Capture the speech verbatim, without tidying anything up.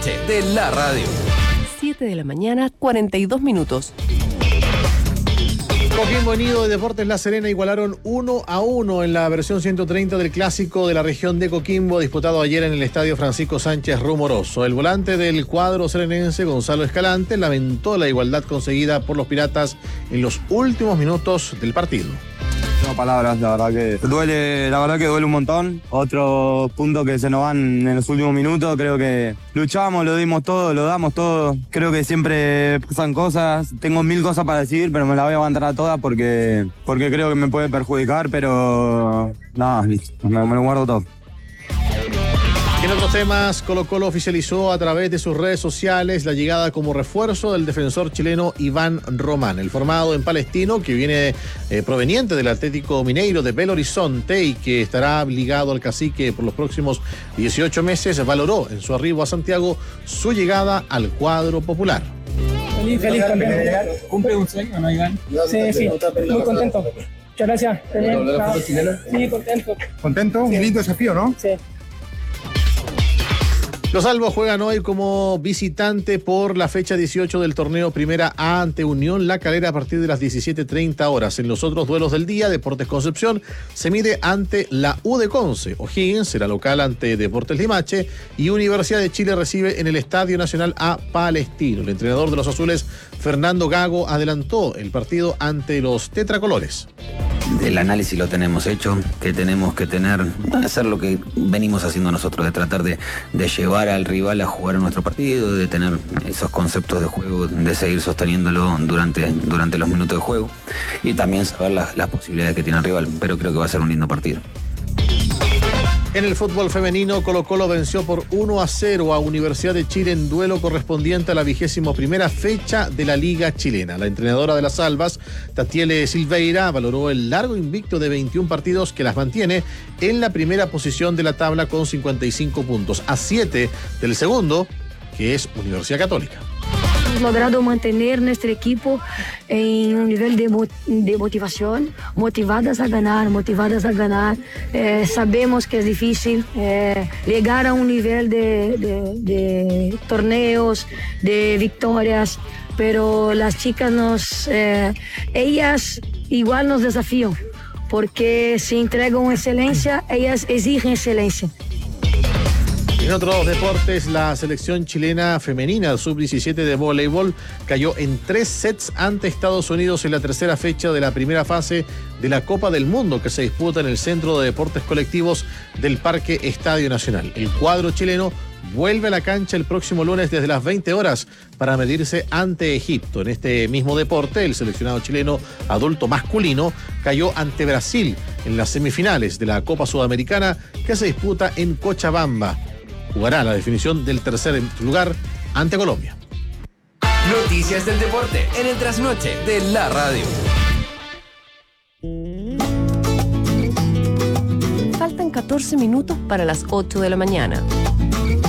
de la radio. siete de la mañana, cuarenta y dos minutos. Coquimbo y Nido de Deportes La Serena igualaron uno a uno en la versión ciento treinta del clásico de la región de Coquimbo, disputado ayer en el estadio Francisco Sánchez Rumoroso. El volante del cuadro serenense, Gonzalo Escalante, lamentó la igualdad conseguida por los Piratas en los últimos minutos del partido. No palabras, la verdad que duele, la verdad que duele un montón. Otros puntos que se nos van en los últimos minutos, creo que luchamos, lo dimos todo, lo damos todo. Creo que siempre pasan cosas, tengo mil cosas para decir, pero me las voy a aguantar a todas porque, porque creo que me puede perjudicar, pero nada, listo, me, me lo guardo todo. En otros temas, Colo-Colo oficializó a través de sus redes sociales la llegada como refuerzo del defensor chileno Iván Román. El formado en Palestino, que viene eh, proveniente del Atlético Mineiro de Belo Horizonte y que estará ligado al cacique por los próximos dieciocho meses, valoró en su arribo a Santiago su llegada al cuadro popular. Feliz, feliz, contento. ¿Cumple un sueño, no, Iván? Sí, sí, muy contento. Muchas gracias. Sí, contento. ¿Contento? Un lindo desafío, ¿no? Sí. Los albos juegan hoy como visitante por la fecha dieciocho del torneo Primera A ante Unión La Calera a partir de las diecisiete treinta horas. En los otros duelos del día, Deportes Concepción se mide ante la U de Conce. O'Higgins será local ante Deportes Limache y Universidad de Chile recibe en el Estadio Nacional a Palestino. El entrenador de los azules, Fernando Gago, adelantó el partido ante los tetracolores. El análisis lo tenemos hecho, que tenemos que tener, hacer lo que venimos haciendo nosotros, de tratar de, de llevar al rival a jugar en nuestro partido, de tener esos conceptos de juego, de seguir sosteniéndolo durante, durante los minutos de juego y también saber las, las posibilidades que tiene el rival, pero creo que va a ser un lindo partido. En el fútbol femenino, Colo-Colo venció por uno a cero a Universidad de Chile en duelo correspondiente a la vigésimo primera fecha de la Liga Chilena. La entrenadora de las Albas, Tatiele Silveira, valoró el largo invicto de veintiún partidos que las mantiene en la primera posición de la tabla con cincuenta y cinco puntos, a siete del segundo, que es Universidad Católica. Hemos logrado mantener nuestro equipo en un nivel de, de motivación, motivadas a ganar, motivadas a ganar. Eh, sabemos que es difícil eh, llegar a un nivel de, de, de torneos, de victorias, pero las chicas nos, eh, ellas igual nos desafían, porque si entregan excelencia, ellas exigen excelencia. En otros deportes, la selección chilena femenina sub diecisiete de voleibol cayó en tres sets ante Estados Unidos en la tercera fecha de la primera fase de la Copa del Mundo que se disputa en el Centro de Deportes Colectivos del Parque Estadio Nacional. El cuadro chileno vuelve a la cancha el próximo lunes desde las veinte horas para medirse ante Egipto. En este mismo deporte, el seleccionado chileno adulto masculino cayó ante Brasil en las semifinales de la Copa Sudamericana que se disputa en Cochabamba. Jugará la definición del tercer lugar ante Colombia. Noticias del deporte en el trasnoche de la radio. Faltan catorce minutos para las ocho de la mañana.